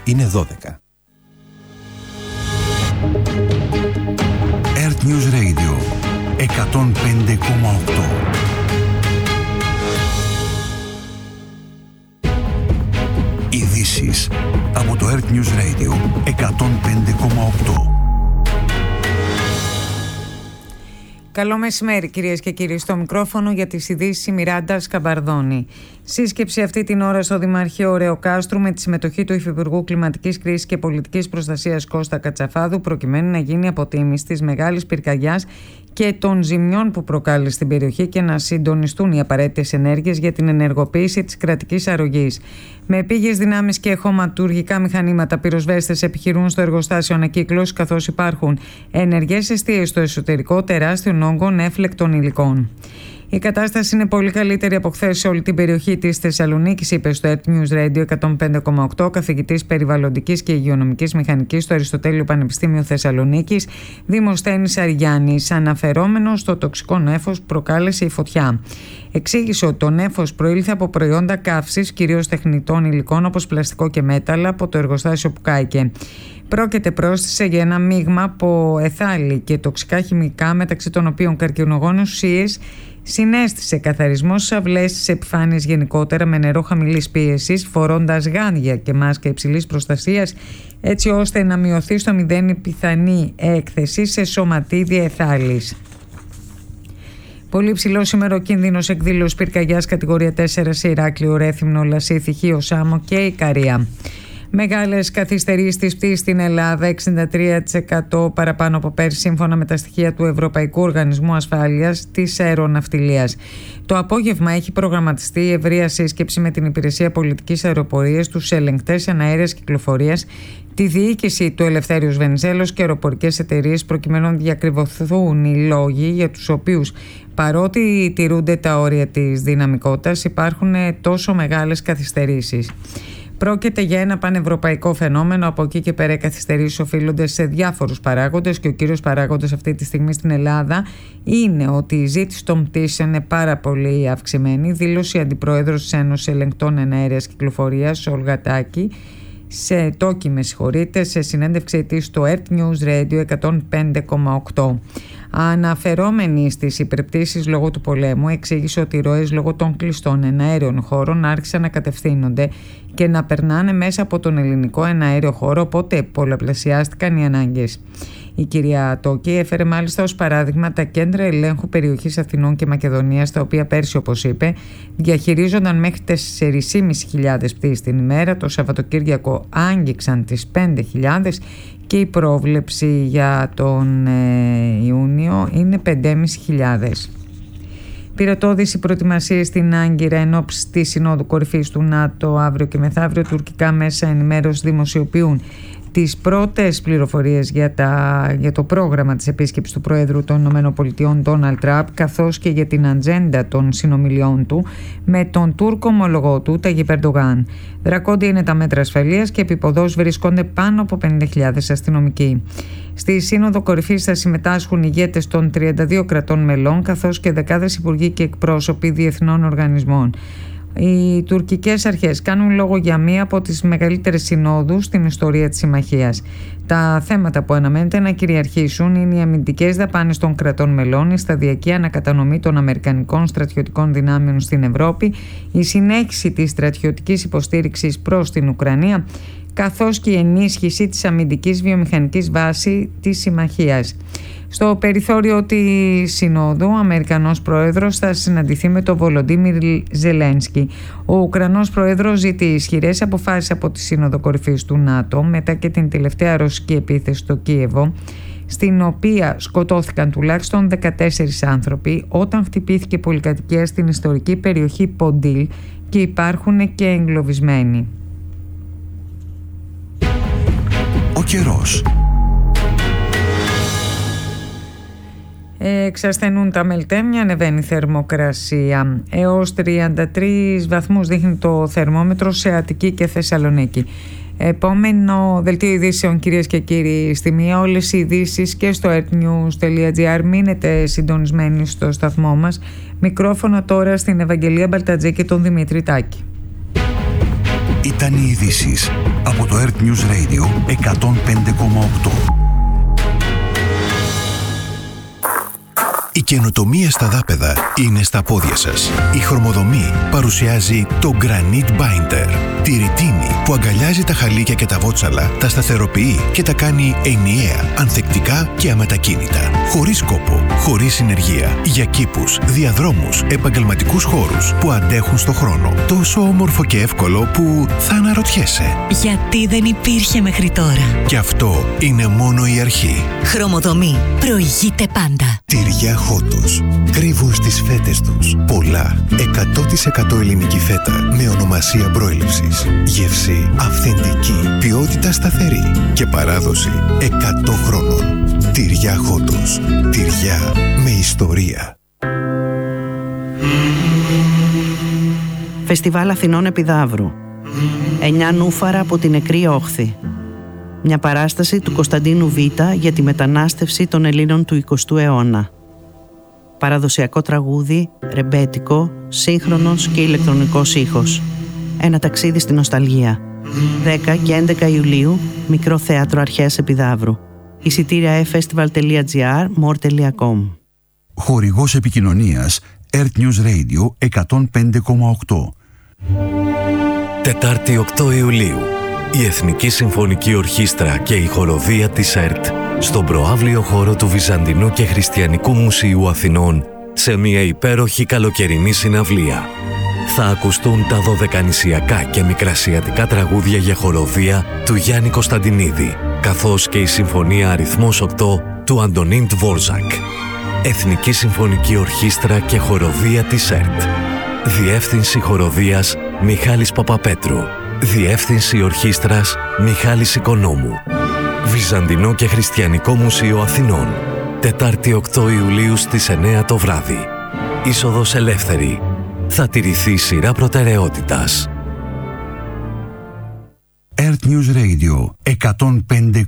είναι 12. Earth News Radio 105,8. Ειδήσεις από το Earth News Radio 105,8. Καλό μεσημέρι κυρίες και κύριοι. Στο μικρόφωνο για τις ειδήσεις η Μιράντα Σκαμπαρδόνη. Σύσκεψη αυτή την ώρα στο Δημαρχείο Ρεοκάστρου με τη συμμετοχή του Υφυπουργού Κλιματικής Κρίσης και Πολιτικής Προστασίας Κώστα Κατσαφάδου, προκειμένου να γίνει αποτίμηση της μεγάλης πυρκαγιάς και των ζημιών που προκάλεσε στην περιοχή και να συντονιστούν οι απαραίτητες ενέργειες για την ενεργοποίηση της κρατικής αρρωγής. Με επίγειες δυνάμεις και χωματουργικά μηχανήματα, πυροσβέστες επιχειρούν στο εργοστάσιο ανακύκλωση, καθώς υπάρχουν ενεργές εστίες στο εσωτερικό τεράστιων όγκων έφλεκτων υλικών. Η κατάσταση είναι πολύ καλύτερη από χθες σε όλη την περιοχή της Θεσσαλονίκης, είπε στο Earth News Radio 105,8 ο καθηγητής περιβαλλοντικής και υγειονομικής μηχανικής στο Αριστοτέλειο Πανεπιστήμιο Θεσσαλονίκης, Δημοσθένης Αργιάννης, αναφερόμενος στο τοξικό νέφος που προκάλεσε η φωτιά. Εξήγησε ότι το νέφος προήλθε από προϊόντα καύσης, κυρίως τεχνητών υλικών όπως πλαστικό και μέταλλα, από το εργοστάσιο που κάηκε. Πρόκειται, πρόσθεσε, για ένα μείγμα από εθάλη και τοξικά χημικά, μεταξύ των οποίων καρκινογόνες ουσίες. Συνέστησε καθαρισμό στις αυλές της επιφάνειας γενικότερα με νερό χαμηλής πίεσης, φορώντας γάντια και μάσκα υψηλής προστασίας, έτσι ώστε να μειωθεί στο 0 η πιθανή έκθεση σε σωματίδια εθάλης. Πολύ ψηλό σήμερα ο κίνδυνος εκδήλωσης πυρκαγιάς κατηγορία 4 σε Ηράκλειο, Ρέθυμνο, Λασίθι, Χίο, Σάμο και Ικαρία. Μεγάλες καθυστερήσεις της πτήσης στην Ελλάδα, 63% παραπάνω από πέρσι, σύμφωνα με τα στοιχεία του Ευρωπαϊκού Οργανισμού Ασφάλειας της Αεροναυτιλίας. Το απόγευμα έχει προγραμματιστεί η ευρεία σύσκεψη με την Υπηρεσία Πολιτικής Αεροπορίας, τους ελεγκτές εναέρειας κυκλοφορίας, τη διοίκηση του Ελευθέριος Βενιζέλος και αεροπορικές εταιρείες, προκειμένου να διακριβωθούν οι λόγοι για τους οποίους, παρότι τηρούνται τα όρια της δυναμικότητας, υπάρχουν τόσο μεγάλες καθυστερήσεις. Πρόκειται για ένα πανευρωπαϊκό φαινόμενο. Από εκεί και πέρα οι καθυστερήσεις οφείλονται σε διάφορους παράγοντες και ο κύριος παράγοντας αυτή τη στιγμή στην Ελλάδα είναι ότι η ζήτηση των πτήσεων είναι πάρα πολύ αυξημένη. Δήλωσε η Αντιπρόεδρος της Ένωσης Ελεγκτών Εναέρειας Κυκλοφορίας, Όλγα Τάκη, σε συνέντευξη της στο Earth News Radio 105,8. Αναφερόμενη στις υπερπτήσεις λόγω του πολέμου, εξήγησε ότι οι ροές λόγω των κλειστών εναέριων χώρων άρχισαν να κατευθύνονται και να περνάνε μέσα από τον ελληνικό εναέριο χώρο, οπότε πολλαπλασιάστηκαν οι ανάγκες. Η κυρία Τόκη έφερε μάλιστα ως παράδειγμα τα κέντρα ελέγχου περιοχής Αθηνών και Μακεδονίας, τα οποία πέρσι, όπως είπε, διαχειρίζονταν μέχρι 4.500 πτήσεις την ημέρα. Το Σαββατοκύριακο άγγιξαν τις 5.000 και η πρόβλεψη για τον Ιούνιο είναι 5.500. Πυρετώδης οι προετοιμασίες στην Άγκυρα εν ώψη της Συνόδου Κορυφής του ΝΑΤΟ αύριο και μεθαύριο. Τουρκικά μέσα ενημέρωσης δημοσιοποιούν τις πρώτες πληροφορίες για το πρόγραμμα της επίσκεψης του Προέδρου των ΗΠΑ Ντόναλντ Τραμπ, καθώς και για την ατζέντα των συνομιλιών του με τον Τούρκο ομολογό του Ταγιπ Ερντογάν. Δρακόντια είναι τα μέτρα ασφαλείας και επίποδος βρίσκονται πάνω από 50.000 αστυνομικοί. Στη Σύνοδο Κορυφής θα συμμετάσχουν ηγέτες των 32 κρατών μελών, καθώς και δεκάδες υπουργοί και εκπρόσωποι διεθνών οργανισμών. Οι τουρκικές αρχές κάνουν λόγο για μία από τις μεγαλύτερες συνόδους στην ιστορία της συμμαχίας. Τα θέματα που αναμένεται να κυριαρχήσουν είναι οι αμυντικές δαπάνες των κρατών μελών, η σταδιακή ανακατανομή των αμερικανικών στρατιωτικών δυνάμεων στην Ευρώπη, η συνέχιση της στρατιωτικής υποστήριξης προς την Ουκρανία, καθώς και η ενίσχυση της αμυντικής βιομηχανικής βάσης της συμμαχίας. Στο περιθώριο της Συνόδου, ο Αμερικανός Πρόεδρος θα συναντηθεί με τον Βολοντίμιρ Ζελένσκι. Ο Ουκρανός Πρόεδρος ζητεί ισχυρές αποφάσεις από τη Σύνοδο Κορυφής του ΝΑΤΟ μετά και την τελευταία ρωσική επίθεση στο Κίεβο, στην οποία σκοτώθηκαν τουλάχιστον 14 άνθρωποι όταν χτυπήθηκε πολυκατοικία στην ιστορική περιοχή Ποντίλ και υπάρχουν και εγκλωβισμένοι. Ο καιρός. Εξασθενούν τα μελτέμια, ανεβαίνει η θερμοκρασία. Έως 33 βαθμούς δείχνει το θερμόμετρο σε Αττική και Θεσσαλονίκη. Επόμενο δελτίο ειδήσεων, κυρίες και κύριοι, στη μία όλες οι ειδήσεις και στο earthnews.gr. Μείνετε συντονισμένοι στο σταθμό μας. Μικρόφωνο τώρα στην Ευαγγελία Μπαλτατζή και τον Δημήτρη Τάκη. Ήταν οι ειδήσεις από το Earth News Radio 105,8. Η καινοτομία στα δάπεδα είναι στα πόδια σας. Η Χρωμοδομή παρουσιάζει το Granite Binder. Τη ρητίνη που αγκαλιάζει τα χαλίκια και τα βότσαλα, τα σταθεροποιεί και τα κάνει ενιαία, ανθεκτικά και αμετακίνητα. Χωρίς κόπο, χωρίς συνεργεία. Για κήπους, διαδρόμους, επαγγελματικούς χώρους που αντέχουν στο χρόνο. Τόσο όμορφο και εύκολο που θα αναρωτιέσαι. Γιατί δεν υπήρχε μέχρι τώρα. Και αυτό είναι μόνο η αρχή. Χρωμοδομή. Προηγείται πάντα. Τυριά Χότος. Κρύβουν στις φέτες τους πολλά 100% ελληνική φέτα με ονομασία προέλευσης. Γεύση αυθεντική, ποιότητα σταθερή και παράδοση 100 χρόνων. Τυριά Χότος. Τυριά με ιστορία. Φεστιβάλ Αθηνών Επιδαύρου. 9 νούφαρα από την νεκρή όχθη. Μια παράσταση του Κωνσταντίνου Β για τη μετανάστευση των Ελλήνων του 20ου αιώνα. Παραδοσιακό τραγούδι, ρεμπέτικο, σύγχρονος και ηλεκτρονικός ήχος. Ένα ταξίδι στην νοσταλγία. 10 και 11 Ιουλίου, Μικρό Θέατρο Αρχαίας Επιδαύρου. Εισιτήρια efestival.gr, more.com. Χορηγός επικοινωνίας Earth News Radio 105,8. Τετάρτη 8 Ιουλίου, η Εθνική Συμφωνική Ορχήστρα και η χοροδία της ΕΡΤ στον προαύλιο χώρο του Βυζαντινού και Χριστιανικού Μουσείου Αθηνών σε μια υπέροχη καλοκαιρινή συναυλία. Θα ακουστούν τα δωδεκανησιακά και μικρασιατικά τραγούδια για χοροδία του Γιάννη Κωνσταντινίδη, καθώς και η Συμφωνία Αριθμός 8 του Αντωνίν Τβόρζακ. Εθνική Συμφωνική Ορχήστρα και χοροδία της ΕΡΤ. Διεύθυνση χοροδίας Μιχάλης Παπαπέτρου. Διεύθυνση Ορχήστρας Μιχάλης Οικονόμου. Βυζαντινό και Χριστιανικό Μουσείο Αθηνών. Τετάρτη 8 Ιουλίου στις 9 το βράδυ. Είσοδος ελεύθερη. Θα τηρηθεί σειρά προτεραιότητας. Earth News Radio 105,8.